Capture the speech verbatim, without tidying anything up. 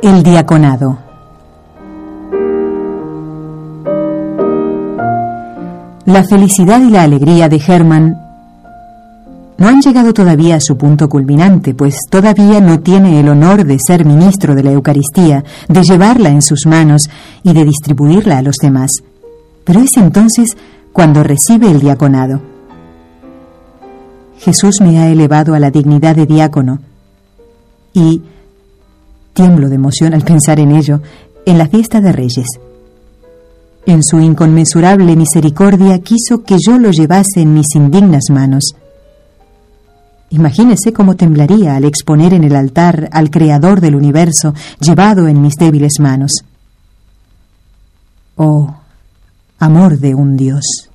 El diaconado. La felicidad y la alegría de Hermann no han llegado todavía a su punto culminante, pues todavía no tiene el honor de ser ministro de la Eucaristía, de llevarla en sus manos y de distribuirla a los demás. Pero es entonces cuando recibe el diaconado. Jesús me ha elevado a la dignidad de diácono y tiemblo de emoción al pensar en ello, en la fiesta de Reyes. En su inconmensurable misericordia quiso que yo lo llevase en mis indignas manos. Imagínese cómo temblaría al exponer en el altar al Creador del universo, llevado en mis débiles manos. Oh, amor de un Dios.